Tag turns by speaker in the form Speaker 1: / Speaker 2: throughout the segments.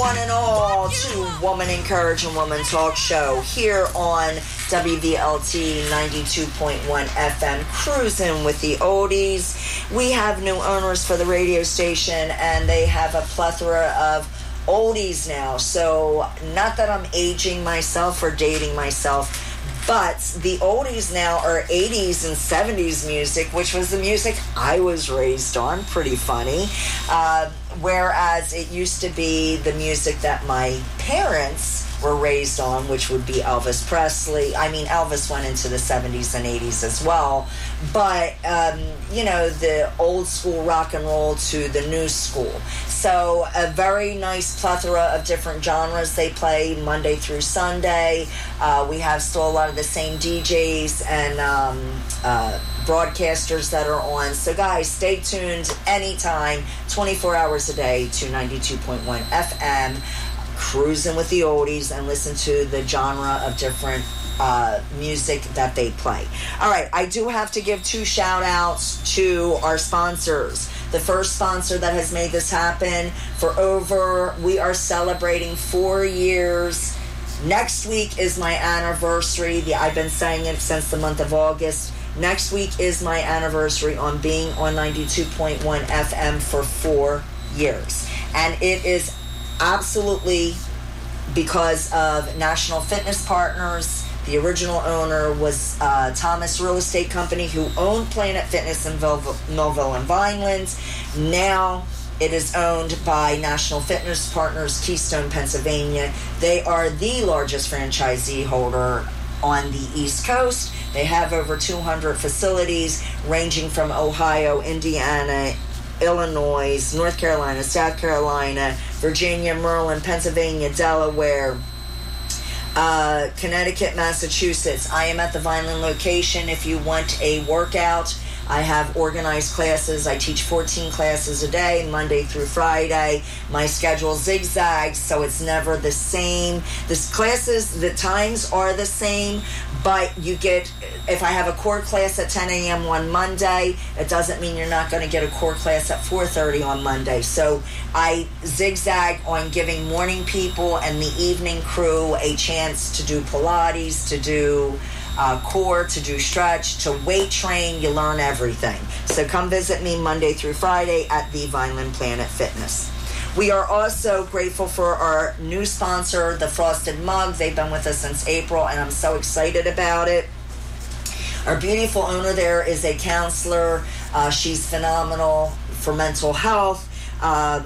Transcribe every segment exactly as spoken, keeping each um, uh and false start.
Speaker 1: one and all to Woman Encouraging Woman Talk Show here on W V L T ninety-two point one F M, cruising with the oldies. We have new owners for the radio station, and they have a plethora of oldies now. So not that I'm aging myself or dating myself, but the oldies now are eighties and seventies music, which was the music I was raised on. Pretty funny. Uh, whereas it used to be the music that my parents were raised on, which would be Elvis Presley. I mean, Elvis went into the seventies and eighties as well. But, um, you know, the old school rock and roll to the new school. So a very nice plethora of different genres they play Monday through Sunday. Uh, we have still a lot of the same D Js and um, uh, broadcasters that are on. So guys, stay tuned anytime, twenty-four hours a day to ninety-two point one F M, cruising with the oldies, and listen to the genre of different uh, music that they play. All right, I do have to give two shout outs to our sponsors. The first sponsor that has made this happen for over, we are celebrating four years. Next week is my anniversary. The, I've been saying it since the month of August. Next week is my anniversary on being on ninety-two point one F M for four years. And it is absolutely because of National Fitness Partners. The original owner was uh, Thomas Real Estate Company, who owned Planet Fitness in Millville, Millville and Vineland. Now it is owned by National Fitness Partners, Keystone, Pennsylvania. They are the largest franchisee holder on the East Coast. They have over two hundred facilities ranging from Ohio, Indiana, Illinois, North Carolina, South Carolina, Virginia, Maryland, Pennsylvania, Delaware, uh, Connecticut, Massachusetts. I am at the Vineland location. If you want a workout, I have organized classes. I teach fourteen classes a day, Monday through Friday. My schedule zigzags, so it's never the same. The classes, the times are the same, but you get, if I have a core class at ten a.m. on Monday, it doesn't mean you're not going to get a core class at four thirty on Monday. So I zigzag on giving morning people and the evening crew a chance to do Pilates, to do Uh, core, to do stretch, to weight train. You learn everything. So come visit me Monday through Friday at the Vineland Planet Fitness. We are also grateful for our new sponsor, the Frosted Mug. They've been with us since April, and I'm so excited about it. Our beautiful owner there is a counselor. Uh, she's phenomenal for mental health. Um,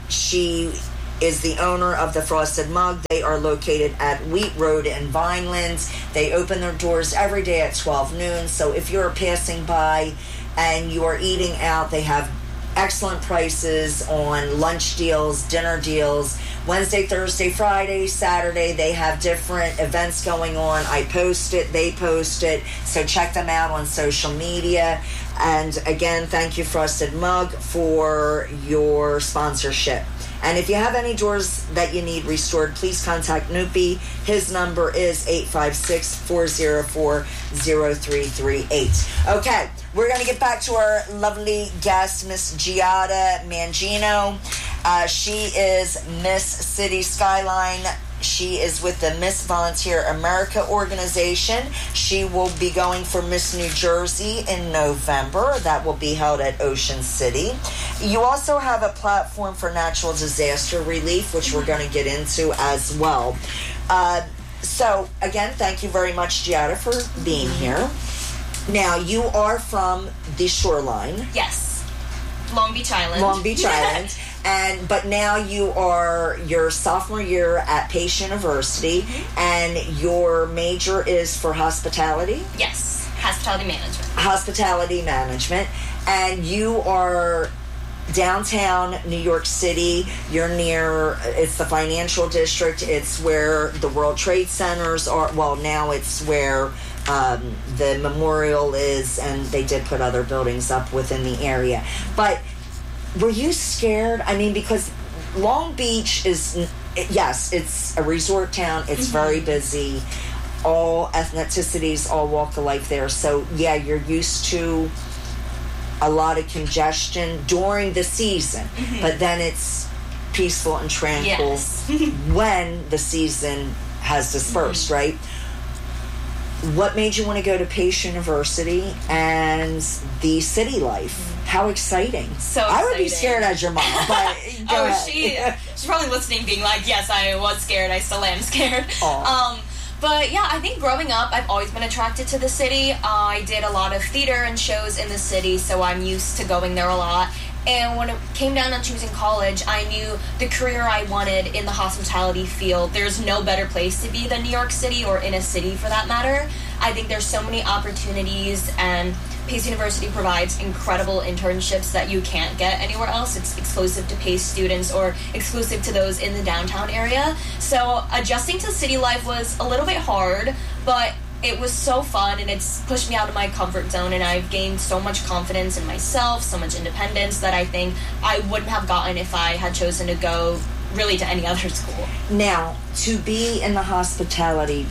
Speaker 1: she is the owner of the Frosted Mug. They are located at Wheat Road in Vineland. They open their doors every day at twelve noon. So if you're passing by and you are eating out, they have excellent prices on lunch deals, dinner deals. Wednesday, Thursday, Friday, Saturday, they have different events going on. I post it, they post it. So check them out on social media. And again, thank you, Frosted Mug, for your sponsorship. And if you have any doors that you need restored, please contact Noopy. His number is eight five six, four oh four, oh three three eight. Okay, we're going to get back to our lovely guest, Miss Giada Mangino. Uh, she is Miss City Skyline. She is with the Miss Volunteer America organization. She will be going for Miss New Jersey in November. That will be held at Ocean City. You also have a platform for natural disaster relief, which we're going to get into as well. Uh, so, again, thank you very much, Giada, for being here. Now, you are from the shoreline.
Speaker 2: Yes. Long Beach Island.
Speaker 1: Long Beach Island. And but now you are your sophomore year at Pace University, mm-hmm. and your major is for hospitality?
Speaker 2: Yes, hospitality management.
Speaker 1: Hospitality management. And you are downtown New York City. You're near, it's the financial district. It's where the World Trade Centers are. Well, now it's where um, the memorial is, and they did put other buildings up within the area. But were you scared? I mean, because Long Beach is, yes, it's a resort town. It's mm-hmm. very busy. All ethnicities, all walk of life there. So, yeah, you're used to a lot of congestion during the season. Mm-hmm. But then it's peaceful and tranquil
Speaker 2: Yes.
Speaker 1: when the season has dispersed, mm-hmm. right? What made you want to go to Pace University and the city life? How exciting.
Speaker 2: So
Speaker 1: I would
Speaker 2: exciting.
Speaker 1: be scared as your mom, but go
Speaker 2: oh,
Speaker 1: ahead.
Speaker 2: she, she's probably listening being like, yes, I was scared. I still am scared. Um, but yeah, I think growing up, I've always been attracted to the city. Uh, I did a lot of theater and shows in the city, so I'm used to going there a lot. And when it came down to choosing college, I knew the career I wanted in the hospitality field. There's no better place to be than New York City, or in a city for that matter. I think there's so many opportunities, and Pace University provides incredible internships that you can't get anywhere else. It's exclusive to Pace students or exclusive to those in the downtown area. So adjusting to city life was a little bit hard, but it was so fun, and it's pushed me out of my comfort zone, and I've gained so much confidence in myself, so much independence that I think I wouldn't have gotten if I had chosen to go really to any other school.
Speaker 1: Now, to be in the hospitality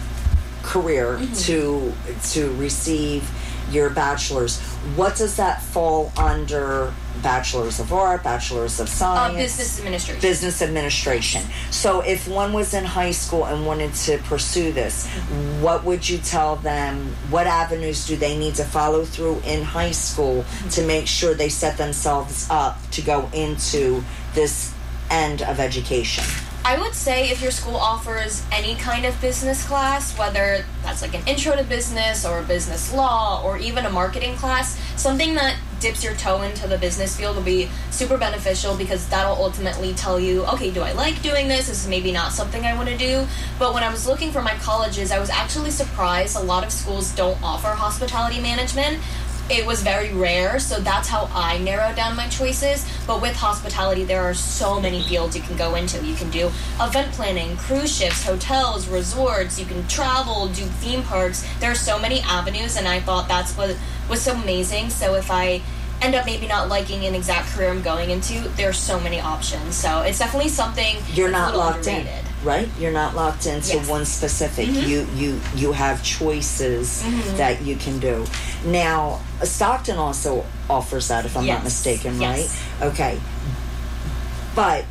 Speaker 1: career, mm-hmm. to to receive your bachelor's, what does that fall under? Bachelor's of Art, Bachelor's of Science?
Speaker 2: Uh, business Administration.
Speaker 1: Business Administration. So if one was in high school and wanted to pursue this, mm-hmm. what would you tell them? What avenues do they need to follow through in high school mm-hmm. to make sure they set themselves up to go into this end of education?
Speaker 2: I would say if your school offers any kind of business class, whether that's like an intro to business or a business law or even a marketing class, something that dips your toe into the business field will be super beneficial, because that'll ultimately tell you, okay, do I like doing this? This is maybe not something I want to do. But when I was looking for my colleges, I was actually surprised a lot of schools don't offer hospitality management. It was very rare, so that's how I narrowed down my choices. But with hospitality, there are so many fields you can go into. You can do event planning, cruise ships, hotels, resorts. You can travel, do theme parks. There are so many avenues, and I thought that's what was so amazing. So if I end up maybe not liking an exact career I'm going into, there are so many options. So it's definitely something
Speaker 1: you're not
Speaker 2: a little
Speaker 1: locked
Speaker 2: underrated.
Speaker 1: in. Right? You're not locked into
Speaker 2: yes.
Speaker 1: one specific.
Speaker 2: Mm-hmm.
Speaker 1: You you you have choices mm-hmm. that you can do. Now, Stockton also offers that, if I'm
Speaker 2: yes.
Speaker 1: not mistaken,
Speaker 2: yes.
Speaker 1: right? Okay. But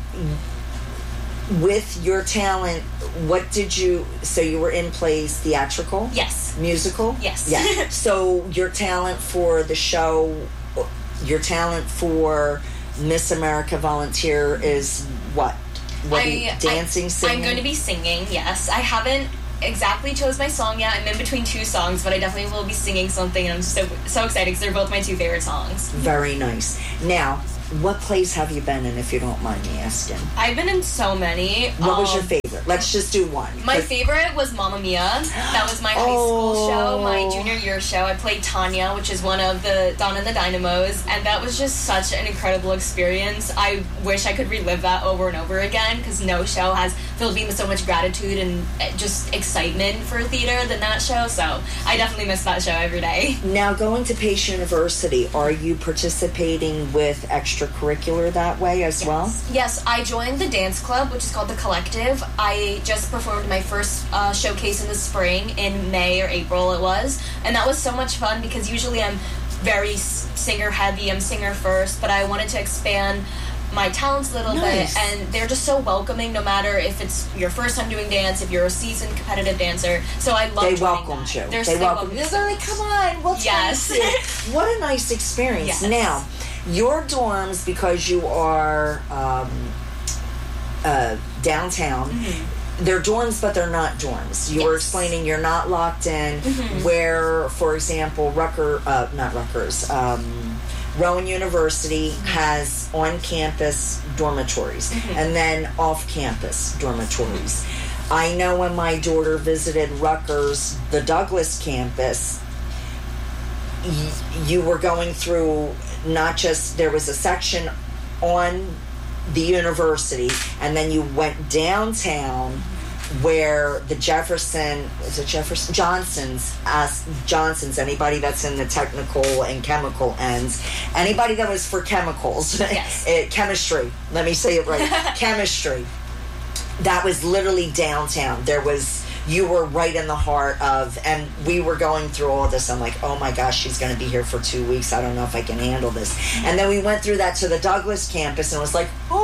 Speaker 1: with your talent, what did you... So you were in plays, theatrical?
Speaker 2: Yes.
Speaker 1: Musical?
Speaker 2: Yes.
Speaker 1: Yeah. So your talent for the show, your talent for Miss America Volunteer is what? What,
Speaker 2: I,
Speaker 1: dancing,
Speaker 2: I,
Speaker 1: singing?
Speaker 2: I'm going to be singing, yes. I haven't exactly chose my song yet. I'm in between two songs, but I definitely will be singing something, and I'm so so excited because they're both my two favorite songs.
Speaker 1: Very nice. Now, what plays have you been in, if you don't mind me asking?
Speaker 2: I've been in so many.
Speaker 1: What
Speaker 2: um,
Speaker 1: was your favorite? Let's just do one.
Speaker 2: My favorite was Mamma Mia. That was my high
Speaker 1: Oh.
Speaker 2: school show, my junior year show. I played Tanya, which is one of the Dawn and the Dynamos, and that was just such an incredible experience. I wish I could relive that over and over again, because no show has filled me with so much gratitude and just excitement for theater than that show, so I definitely miss that show every day.
Speaker 1: Now, going to Pace University, are you participating with extracurricular that way as
Speaker 2: yes.
Speaker 1: well?
Speaker 2: Yes, I joined the dance club, which is called The Collective. I just performed my first uh, showcase in the spring, in May or April it was, and that was so much fun, because usually I'm very singer heavy, I'm singer first, but I wanted to expand my talents a little
Speaker 1: nice.
Speaker 2: bit, and they're just so welcoming, no matter if it's your first time doing dance, if you're a seasoned competitive dancer. So I love
Speaker 1: They
Speaker 2: joining
Speaker 1: welcomed
Speaker 2: that.
Speaker 1: you.
Speaker 2: They're
Speaker 1: they
Speaker 2: so
Speaker 1: welcomed you.
Speaker 2: welcoming.
Speaker 1: They're like, come on, we'll
Speaker 2: Yes.
Speaker 1: take you. What a nice experience.
Speaker 2: Yes.
Speaker 1: Now, your dorms, because you are um, uh, downtown, mm-hmm. they're dorms, but they're not dorms. You
Speaker 2: yes.
Speaker 1: were explaining you're not locked in, mm-hmm. where, for example, Rucker, uh, not Rutgers, um, Rowan University mm-hmm. has on-campus dormitories mm-hmm. and then off-campus dormitories. I know when my daughter visited Rutgers, the Douglas campus, y- you were going through not just, there was a section on the university, and then you went downtown where the Jefferson, is it Jefferson? Johnson's, ask Johnson's, anybody that's in the technical and chemical ends, anybody that was for chemicals,
Speaker 2: yes.
Speaker 1: it, chemistry, let me say it right, chemistry, that was literally downtown. There was, you were right in the heart of, and we were going through all of this. I'm like, oh my gosh, she's going to be here for two weeks. I don't know if I can handle this. And then we went through that to the Douglas campus, and it was like, oh,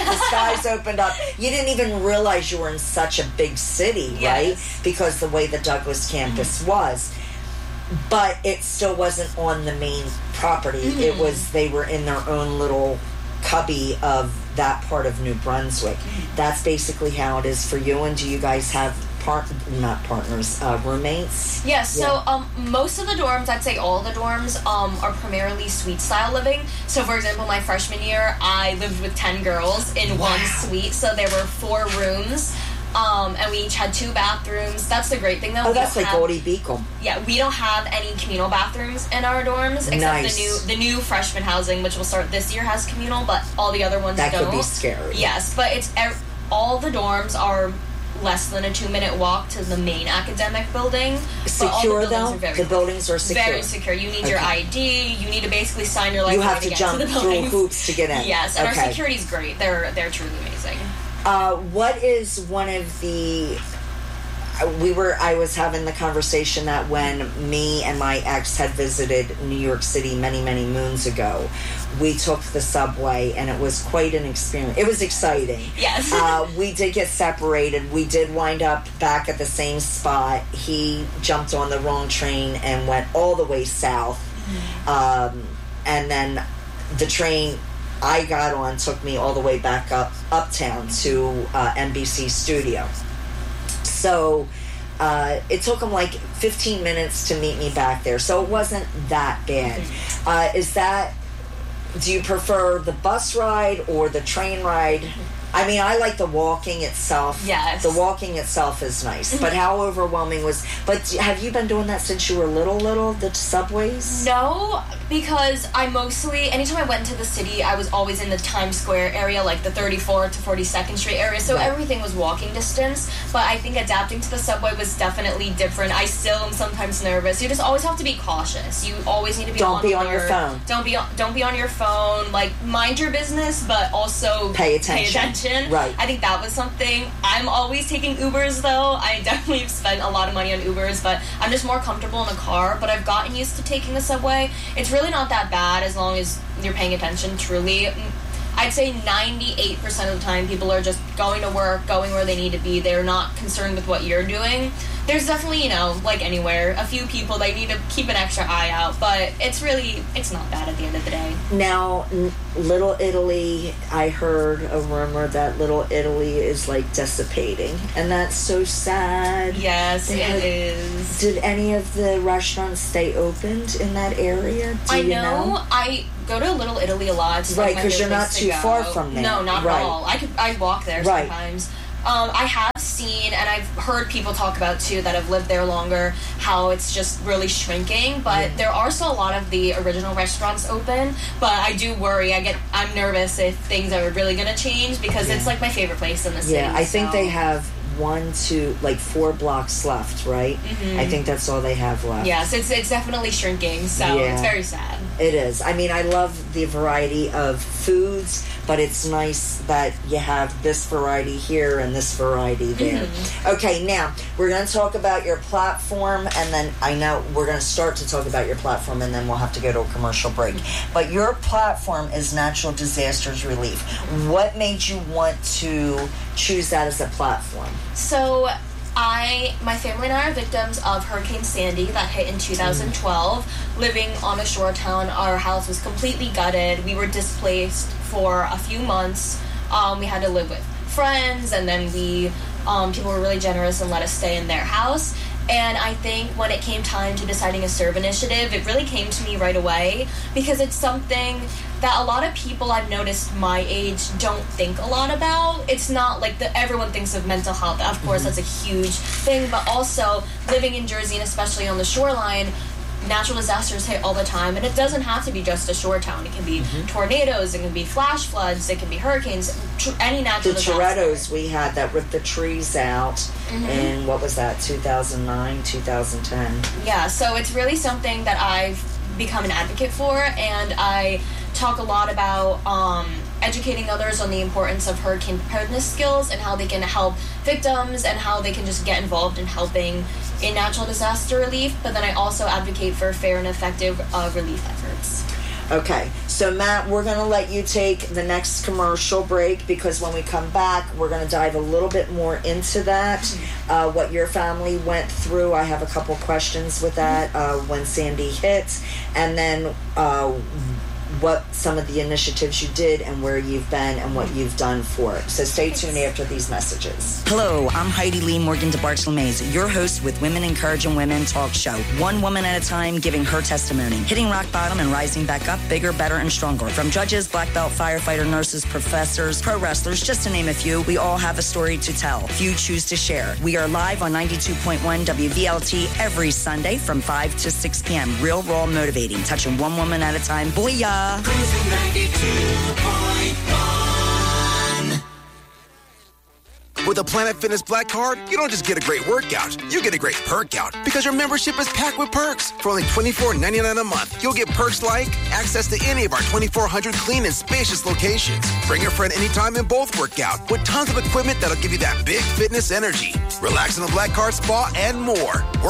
Speaker 1: the skies opened up. You didn't even realize you were in such a big city,
Speaker 2: Yes.
Speaker 1: right? Because the way the Douglas campus
Speaker 2: Mm-hmm.
Speaker 1: was. But it still wasn't on the main property.
Speaker 2: Mm-hmm.
Speaker 1: It was, they were in their own little cubby of that part of New Brunswick.
Speaker 2: Mm-hmm.
Speaker 1: That's basically how it is for you. And do you guys have part, not partners, uh, roommates?
Speaker 2: Yes, so
Speaker 1: Yeah.
Speaker 2: um, most of the dorms, I'd say all the dorms, um, are primarily suite style living. So, for example, my freshman year, I lived with ten girls in
Speaker 1: Wow.
Speaker 2: one suite. So there were four rooms, um, and we each had two bathrooms. That's the great thing, though.
Speaker 1: Oh,
Speaker 2: We
Speaker 1: that's
Speaker 2: don't
Speaker 1: like
Speaker 2: have-
Speaker 1: Goldie Beacom.
Speaker 2: Yeah, we don't have any communal bathrooms in our dorms except
Speaker 1: Nice.
Speaker 2: the new the new freshman housing, which will start this year, has communal, but all the other ones
Speaker 1: That
Speaker 2: don't.
Speaker 1: could be scary.
Speaker 2: Yes, but it's ev- all the dorms are less than a two minute walk to the main academic building. But all the
Speaker 1: Secure,
Speaker 2: buildings
Speaker 1: though?
Speaker 2: are very
Speaker 1: The buildings are secure.
Speaker 2: Very secure. You need your
Speaker 1: Okay.
Speaker 2: I D. You need to basically sign your life
Speaker 1: You
Speaker 2: away
Speaker 1: have to
Speaker 2: get
Speaker 1: jump
Speaker 2: to the
Speaker 1: through
Speaker 2: buildings.
Speaker 1: hoops to get in.
Speaker 2: Yes, and
Speaker 1: Okay.
Speaker 2: our security's great. They're they're truly amazing.
Speaker 1: Uh, what is one of the... We were. I was having the conversation that when me and my ex had visited New York City many, many moons ago, we took the subway, and it was quite an experience. It was exciting.
Speaker 2: Yes.
Speaker 1: Uh, we did get separated. We did wind up back at the same spot. He jumped on the wrong train and went all the way south.
Speaker 2: Mm-hmm.
Speaker 1: Um, and then the train I got on took me all the way back up uptown to uh, N B C Studio. So uh, it took him like fifteen minutes to meet me back there. So it wasn't that bad. Uh, is that, do you prefer the bus ride or the train ride? I mean, I like the walking itself.
Speaker 2: Yes.
Speaker 1: The walking itself is nice. But how overwhelming was... But have you been doing that since you were little, little, the subways?
Speaker 2: No, because I mostly, anytime I went into the city, I was always in the Times Square area, like the thirty-fourth to forty-second Street area, so
Speaker 1: Right.
Speaker 2: everything was walking distance, but I think adapting to the subway was definitely different. I still am sometimes nervous. You just always have to be cautious. You always need to be
Speaker 1: Don't
Speaker 2: on
Speaker 1: be on your
Speaker 2: alert.
Speaker 1: phone.
Speaker 2: Don't be on, don't be on your phone. Like, mind your business, but also
Speaker 1: Pay attention.
Speaker 2: Pay attention.
Speaker 1: Right.
Speaker 2: I think that was something. I'm always taking Ubers, though. I definitely have spent a lot of money on Ubers, but I'm just more comfortable in the car. But I've gotten used to taking the subway. It's really not that bad as long as you're paying attention, truly. I'd say ninety-eight percent of the time people are just going to work, going where they need to be. They're not concerned with what you're doing. There's definitely, you know, like anywhere, a few people they need to keep an extra eye out, but it's really, it's not bad at the end of the day.
Speaker 1: Now, n- Little Italy, I heard a rumor that Little Italy is like dissipating, and that's so sad.
Speaker 2: Yes,
Speaker 1: They
Speaker 2: it
Speaker 1: had-
Speaker 2: is.
Speaker 1: Did any of the restaurants stay opened in that area? Do
Speaker 2: I
Speaker 1: you
Speaker 2: know,
Speaker 1: know?
Speaker 2: I go to Little Italy a lot. It's like
Speaker 1: Right,
Speaker 2: my
Speaker 1: 'cause
Speaker 2: favorite
Speaker 1: you're not
Speaker 2: place to
Speaker 1: too
Speaker 2: go.
Speaker 1: far from there.
Speaker 2: No, not
Speaker 1: Right.
Speaker 2: at all. I could I walk there
Speaker 1: Right.
Speaker 2: sometimes. Um, I have seen and I've heard people talk about too that have lived there longer how it's just really shrinking. But
Speaker 1: Yeah.
Speaker 2: there are still a lot of the original restaurants open. But I do worry. I get I'm nervous if things are really gonna change because
Speaker 1: Yeah.
Speaker 2: it's like my favorite place in the city.
Speaker 1: Yeah, I think
Speaker 2: so.
Speaker 1: they have one, two, like four blocks left, right?
Speaker 2: Mhm.
Speaker 1: I think that's all they have left.
Speaker 2: Yes, it's it's definitely shrinking. So
Speaker 1: Yeah.
Speaker 2: it's very sad.
Speaker 1: It is. I mean, I love the variety of foods, but it's nice that you have this variety here and this variety there.
Speaker 2: Mm-hmm.
Speaker 1: Okay, now we're going to talk about your platform, and then I know we're going to start to talk about your platform, and then we'll have to go to a commercial break. But your platform is Natural Disasters Relief. What made you want to choose that as a platform?
Speaker 2: So, I, my family and I are victims of Hurricane Sandy that hit in two thousand twelve. Living on a shore town, our house was completely gutted. We were displaced for a few months. Um, we had to live with friends, and then we, um, people were really generous and let us stay in their house. And I think when it came time to deciding a serve initiative, it really came to me right away because it's something that a lot of people I've noticed my age don't think a lot about. It's not like the, everyone thinks of mental health. Of course, that's a huge thing, but also living in Jersey and especially on the shoreline, natural disasters hit all the time, and it doesn't have to be just a shore town. It can be
Speaker 1: Mm-hmm.
Speaker 2: tornadoes, it can be flash floods, it can be hurricanes, tr- any natural
Speaker 1: The
Speaker 2: disaster.
Speaker 1: Torettos we had that ripped the trees out
Speaker 2: Mhm.
Speaker 1: in, what was that, two thousand nine, two thousand ten?
Speaker 2: Yeah, so it's really something that I've become an advocate for, and I talk a lot about um, educating others on the importance of hurricane preparedness skills and how they can help victims and how they can just get involved in helping in natural disaster relief. But then I also advocate for fair and effective uh, relief efforts.
Speaker 1: Okay, so Matt, we're going to let you take the next commercial break because when we come back, we're going to dive a little bit more into that, uh, what your family went through. I have a couple questions with that uh, when Sandy hits, and then uh, what some of the initiatives you did and where you've been and what you've done for it. So stay tuned after these messages.
Speaker 3: Hello, I'm Heidi Lee Morgan DeBartolo Mays, your host with Women Encouraging Women Talk Show. One woman at a time giving her testimony, hitting rock bottom and rising back up, bigger, better, and stronger. From judges, black belt, firefighter, nurses, professors, pro wrestlers, just to name a few, we all have a story to tell. Few choose to share. We are live on ninety-two point one W V L T every Sunday from five to six p.m. Real, raw, motivating, touching one woman at a time. Booyah!
Speaker 4: Cruising ninety-two point one. With a Planet Fitness Black Card, you don't just get a great workout, you get a great perk out because your membership is packed with perks. For only twenty-four ninety-nine a month, you'll get perks like access to any of our twenty-four hundred clean and spacious locations. Bring a friend anytime and both work out with tons of equipment that'll give you that big fitness energy. Relax in the Black Card Spa and more. Work